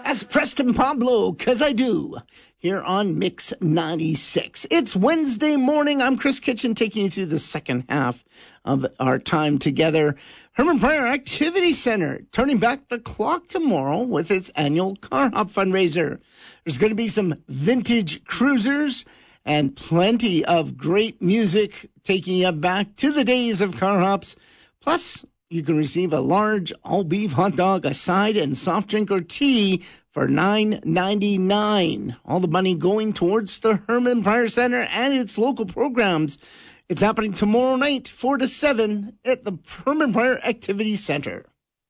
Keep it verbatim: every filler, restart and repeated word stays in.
That's Preston Pablo, 'Cause I Do, here on Mix ninety-six. It's Wednesday morning. I'm Chris Kitchen, taking you through the second half of our time together. Herman Pryor Activity Center, turning back the clock tomorrow with its annual Car Hop fundraiser. There's going to be some vintage cruisers and plenty of great music taking you back to the days of car hops. Plus, you can receive a large all-beef hot dog, a side, and soft drink or tea for nine ninety-nine. All the money going towards the Herman Pryor Center and its local programs. It's happening tomorrow night, four to seven, at the Herman Pryor Activity Center.